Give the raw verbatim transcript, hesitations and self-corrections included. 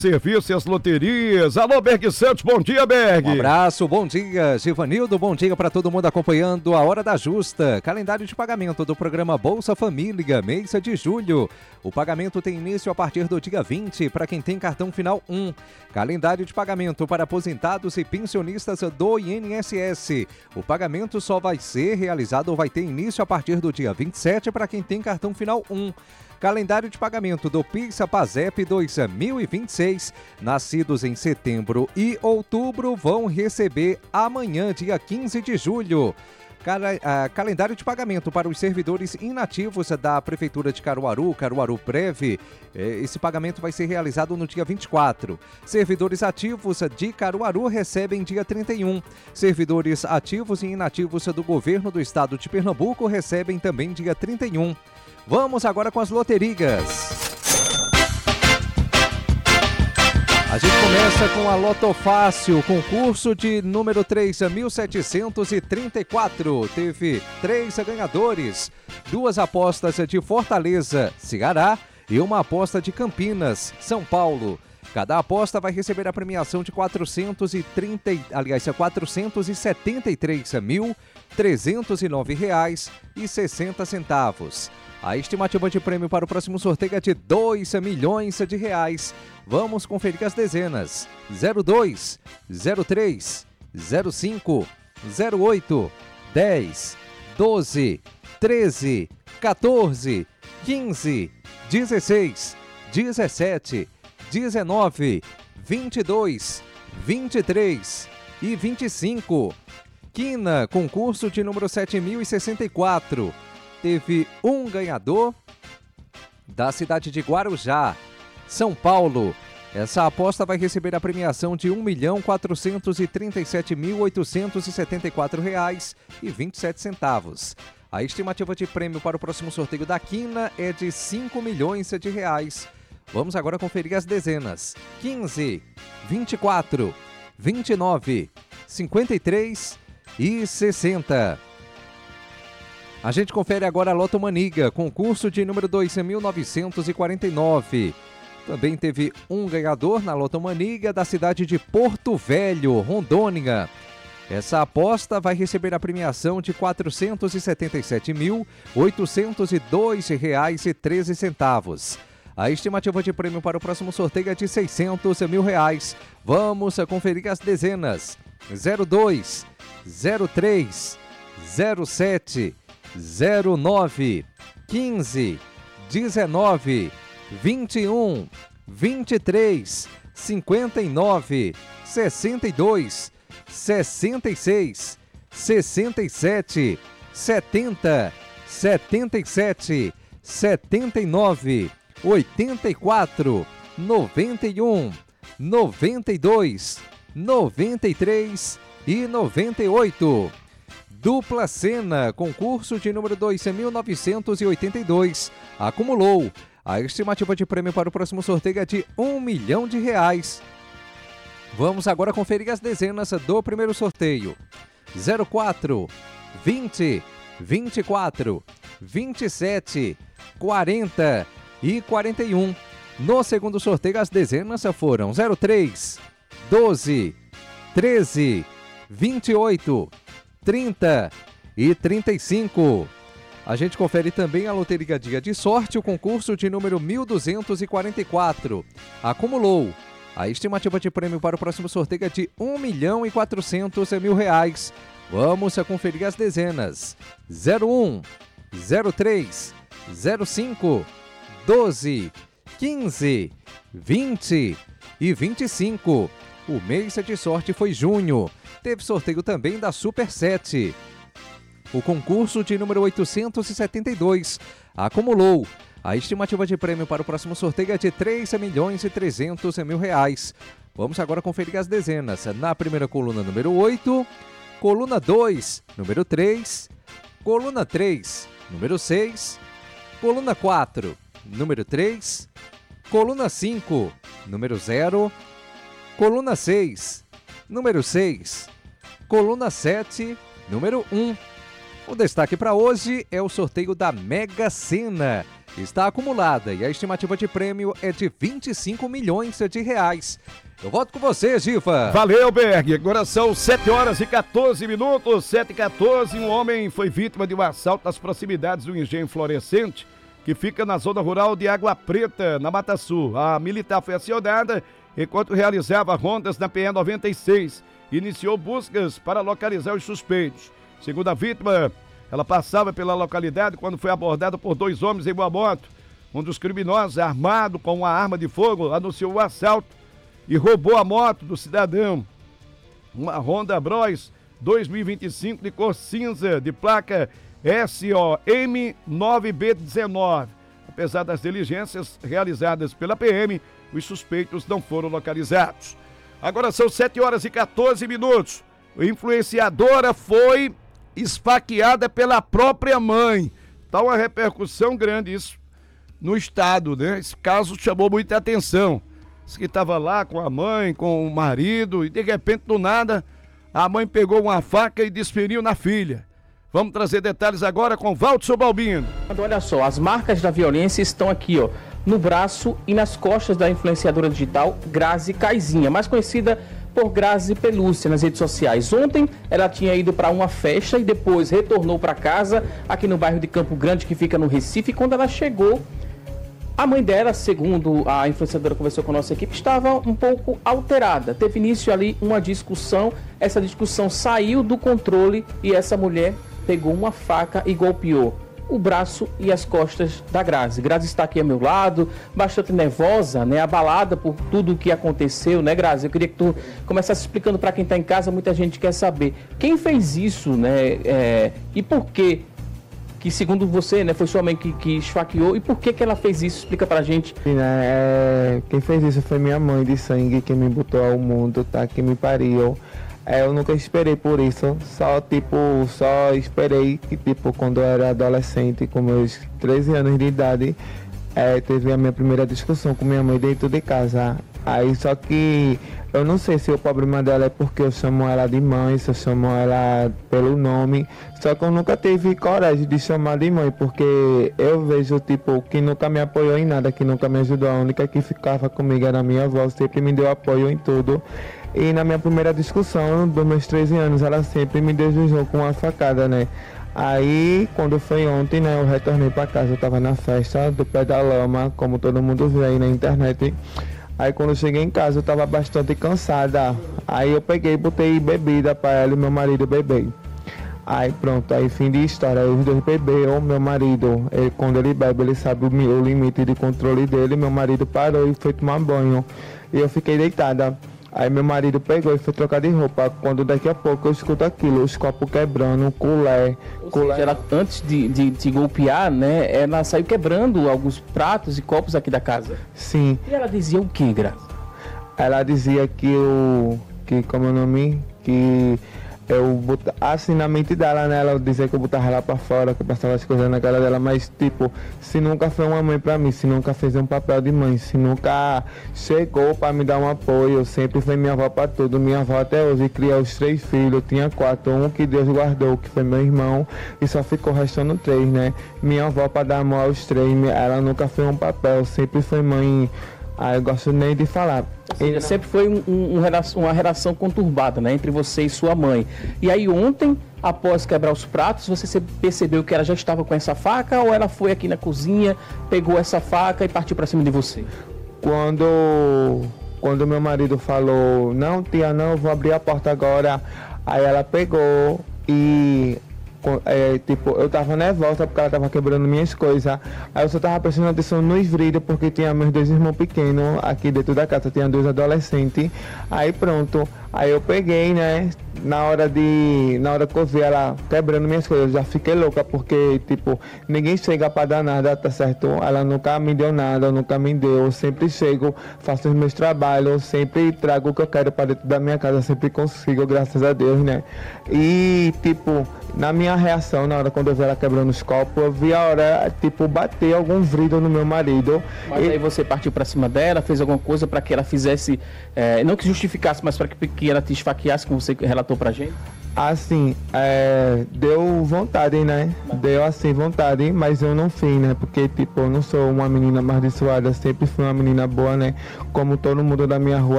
Serviço e as loterias. Alô, Berg Santos, bom dia, Berg. Um abraço, bom dia, Givanildo, bom dia para todo mundo acompanhando a Hora da Justa. Calendário de pagamento do programa Bolsa Família, mês de julho. O pagamento tem início a partir do dia vinte para quem tem cartão final um. Calendário de pagamento para aposentados e pensionistas do I N S S. O pagamento só vai ser realizado ou vai ter início a partir do dia vinte e sete para quem tem cartão final um. Calendário de pagamento do PIX/PASEP dois mil e vinte e seis. Nascidos em setembro e outubro vão receber amanhã, dia quinze de julho. Cal- ah, calendário de pagamento para os servidores inativos da Prefeitura de Caruaru, Caruaru Prev. Eh, esse pagamento vai ser realizado no dia vinte e quatro. Servidores ativos de Caruaru recebem dia trinta e um. Servidores ativos e inativos do governo do estado de Pernambuco recebem também dia trinta e um. Vamos agora com as loterias. A gente começa com a Loto Fácil, concurso de número três mil setecentos e trinta e quatro. Teve três ganhadores, duas apostas de Fortaleza, Ceará e uma aposta de Campinas, São Paulo. Cada aposta vai receber a premiação de quatrocentos e trinta, aliás, quatrocentos e setenta e três mil, trezentos e nove reais e sessenta centavos. A estimativa de prêmio para o próximo sorteio é de dois milhões de reais. Vamos conferir as dezenas. zero dois, zero três, zero cinco, zero oito, dez, doze, treze, quatorze, quinze, dezesseis, dezessete, dezenove, vinte e dois, vinte e três e vinte e cinco. Quina, concurso de número sete mil e sessenta e quatro. Teve um ganhador da cidade de Guarujá, São Paulo. Essa aposta vai receber a premiação de um milhão quatrocentos e trinta e sete mil oitocentos e setenta e quatro reais e vinte e sete centavos. A estimativa de prêmio para o próximo sorteio da Quina é de cinco milhões de reais. Vamos agora conferir as dezenas. quinze, vinte e quatro, vinte e nove, cinquenta e três e sessenta. A gente confere agora a Loto Maniga, concurso de número dois mil novecentos e quarenta e nove. Também teve um ganhador na Loto Maniga da cidade de Porto Velho, Rondônia. Essa aposta vai receber a premiação de quatrocentos e setenta e sete mil, oitocentos e dois reais e treze centavos. A estimativa de prêmio para o próximo sorteio é de seiscentos mil reais. Vamos conferir as dezenas. zero dois, zero três, zero sete, zero nove, quinze, dezenove, vinte e um, vinte e três, cinquenta e nove, sessenta e dois, sessenta e seis, sessenta e sete, setenta, setenta e sete, setenta e nove, oitenta e quatro, noventa e um, noventa e dois, noventa e três e noventa e oito. Dupla Sena, concurso de número dois mil novecentos e oitenta e dois, acumulou. A estimativa de prêmio para o próximo sorteio é de um milhão de reais. Vamos agora conferir as dezenas do primeiro sorteio. zero quatro, vinte, vinte e quatro, vinte e sete, quarenta e quarenta e um. No segundo sorteio, as dezenas foram zero três, doze, treze, vinte e oito, trinta e trinta e cinco. A gente confere também a Loteria Dia de Sorte, o concurso de número mil duzentos e quarenta e quatro. Acumulou. A estimativa de prêmio para o próximo sorteio é de um milhão e quatrocentos mil reais. Vamos conferir as dezenas. zero um, zero três, zero cinco, doze, quinze, vinte e vinte e cinco. O mês de sorte foi junho. Teve sorteio também da Super sete. O concurso de número oitocentos e setenta e dois acumulou. A estimativa de prêmio para o próximo sorteio é de três milhões e trezentos mil reais. Vamos agora conferir as dezenas. Na primeira coluna, número oito, coluna dois, número três, coluna três, número seis, coluna quatro, número três, coluna cinco, número zero, coluna seis, número seis, coluna sete, número um. O destaque para hoje é o sorteio da Mega Sena. está acumulada e a estimativa de prêmio é de vinte e cinco milhões de reais. Eu volto com você, Gifa. Valeu, Berg. Agora são sete horas e quatorze minutos, sete e quatorze. Um homem foi vítima de um assalto nas proximidades do engenho Florescente, que fica na zona rural de Água Preta, na Mata Sul. A militar foi acionada enquanto realizava rondas na P E noventa e seis. Iniciou buscas para localizar os suspeitos. Segundo a vítima, ela passava pela localidade quando foi abordada por dois homens em uma moto. Um dos criminosos, armado com uma arma de fogo, anunciou o assalto e roubou a moto do cidadão. Uma Honda Bros dois mil e vinte e cinco de cor cinza, de placa S O M nove B dezenove. Apesar das diligências realizadas pela P M, os suspeitos não foram localizados. Agora são sete horas e quatorze minutos. A influenciadora foi esfaqueada pela própria mãe. Tá uma repercussão grande isso no estado, né? Esse caso chamou muita atenção. Diz que estava lá com a mãe, com o marido, e de repente, do nada, a mãe pegou uma faca e desferiu na filha. Vamos trazer detalhes agora com Valtson Balbino. Olha só, as marcas da violência estão aqui, ó, no braço e nas costas da influenciadora digital Grazi Caizinha, mais conhecida por Grazi Pelúcia nas redes sociais. Ontem ela tinha ido para uma festa e depois retornou para casa aqui no bairro de Campo Grande, que fica no Recife. Quando ela chegou, a mãe dela, segundo a influenciadora conversou com a nossa equipe, estava um pouco alterada. Teve início ali uma discussão, essa discussão saiu do controle e essa mulher pegou uma faca e golpeou o braço e as costas da Grazi. Grazi está aqui ao meu lado, bastante nervosa, né, abalada por tudo o que aconteceu, né, Grazi? Eu queria que tu começasse explicando para quem está em casa, muita gente quer saber quem fez isso, né, é, e por que que, segundo você, né, foi sua mãe que, que esfaqueou, e por que que ela fez isso? Explica pra gente. É, quem fez isso foi minha mãe de sangue, que me botou ao mundo, tá? Que me pariu. É, eu nunca esperei por isso, só tipo, só esperei que tipo, quando eu era adolescente, com meus treze anos de idade, é, teve a minha primeira discussão com minha mãe dentro de casa. Aí só que eu não sei se o problema dela é porque eu chamo ela de mãe, se eu chamo ela pelo nome, só que eu nunca tive coragem de chamar de mãe, porque eu vejo tipo, que nunca me apoiou em nada, que nunca me ajudou, a única que ficava comigo era a minha avó, sempre me deu apoio em tudo. E na minha primeira discussão, dos meus treze anos, ela sempre me desejou com uma facada, né? Aí, quando foi ontem, né, eu retornei pra casa, eu tava na festa do Pé da Lama, como todo mundo vê aí na internet. Aí, quando eu cheguei em casa, eu tava bastante cansada. Aí, eu peguei e botei bebida pra ela e meu marido beber. Aí, pronto, aí fim de história, os dois beberam, meu marido, ele, quando ele bebe, ele sabe o, o limite de controle dele, meu marido parou e foi tomar banho. E eu fiquei deitada. Aí meu marido pegou e foi trocar de roupa. Quando daqui a pouco eu escuto aquilo, os copos quebrando, colher. colher. Seja, ela, antes de, de te golpear, né, ela saiu quebrando alguns pratos e copos aqui da casa. Sim. E ela dizia o que, Grazi? Ela dizia que o. que como é o nome? Que eu botava assim na mente dela, né? Ela dizia que eu botava ela pra fora, que eu passava as coisas na cara dela, mas tipo, se nunca foi uma mãe pra mim, se nunca fez um papel de mãe, se nunca chegou pra me dar um apoio, sempre foi minha avó pra tudo. Minha avó até hoje criou os três filhos, eu tinha quatro, um que Deus guardou, que foi meu irmão, e só ficou restando três, né? Minha avó pra dar amor aos três, ela nunca fez um papel, sempre foi mãe. Ah, eu gosto nem de falar. Seja, sempre foi um, um, um, uma relação conturbada, né, entre você e sua mãe. E aí ontem, após quebrar os pratos, você percebeu que ela já estava com essa faca, ou ela foi aqui na cozinha, pegou essa faca e partiu para cima de você? Quando, quando meu marido falou, não tia, não, eu vou abrir a porta agora, aí ela pegou e... É, tipo, eu tava nervosa porque ela tava quebrando minhas coisas. Aí eu só tava prestando atenção nos vidros porque tinha meus dois irmãos pequenos aqui dentro da casa, tinha dois adolescentes. Aí pronto, aí eu peguei, né? Na hora de. Na hora que eu vi ela quebrando minhas coisas, eu já fiquei louca, porque, tipo, ninguém chega pra dar nada, tá certo? Ela nunca me deu nada, nunca me deu. Eu sempre chego, faço os meus trabalhos, sempre trago o que eu quero pra dentro da minha casa, sempre consigo, graças a Deus, né? E, tipo, na minha reação, na hora quando eu vi ela quebrando os copos, eu vi a hora, tipo, bater algum vidro no meu marido. Mas e... aí você partiu pra cima dela, fez alguma coisa pra que ela fizesse, é, não que justificasse, mas pra que, que ela te esfaqueasse, como você relatou pra gente? Assim, é, deu vontade, né? Deu assim vontade, mas eu não fiz, né? Porque, tipo, eu não sou uma menina amaldiçoada, sempre fui uma menina boa, né? Como todo mundo da minha rua